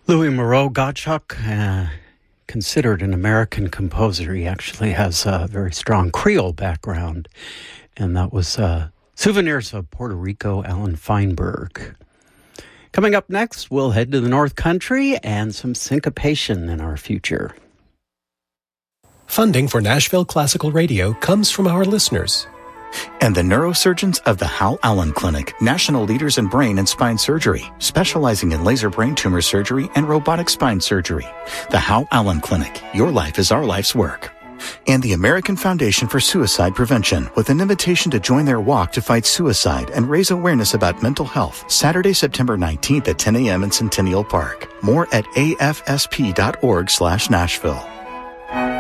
Louis Moreau Gottschalk, considered an American composer. He actually has a very strong Creole background, and that was Souvenirs of Puerto Rico, Alan Feinberg. Coming up next, we'll head to the North Country and some syncopation in our future. Funding for Nashville Classical Radio comes from our listeners. And the neurosurgeons of the Hal Allen Clinic, national leaders in brain and spine surgery, specializing in laser brain tumor surgery and robotic spine surgery. The Hal Allen Clinic, your life is our life's work. And the American Foundation for Suicide Prevention, with an invitation to join their walk to fight suicide and raise awareness about mental health, Saturday, September 19th at 10 a.m. in Centennial Park. More at afsp.org/Nashville.